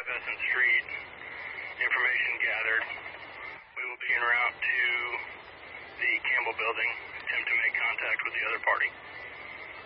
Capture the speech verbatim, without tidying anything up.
Besant Street. Information gathered. We will be en route to the Campbell building, attempt to make contact with the other party.